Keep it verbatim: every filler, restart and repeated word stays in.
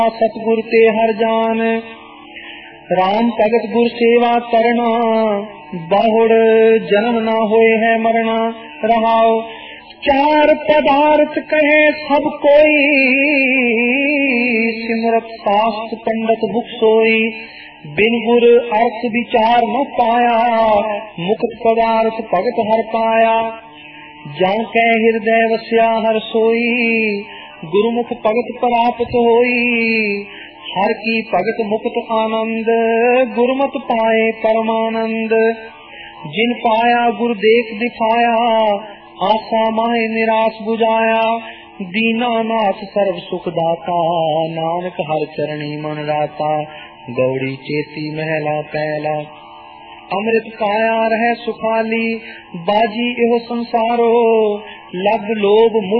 सतगुर ते हर जान। राम भगत गुर सेवा करना, बहुड़ जन्म ना होए है मरना। रहाओ चार पदार्थ कहे सब कोई, सिमरत शास्त्र पंडित मुख सोई। बिन गुर अर्थ विचार न पाया, मुक्त पदार्थ भगत हर पाया। जाके हृदय वस्या हर सोई, गुरुमुख भगत प्राप्त होई। हर की भगत मुक्त आनंद, गुरमत पाए परमानंद। जिन पाया गुरु देख दिखाया, आशा माहे निराश बुझाया। दीनानाथ सर्व सुख दाता, नानक हर चरणी मन राता। गौड़ी चेती महला पहला, अमृत काया रह सुखाली। बाजी एहो संसारो, लग लोभ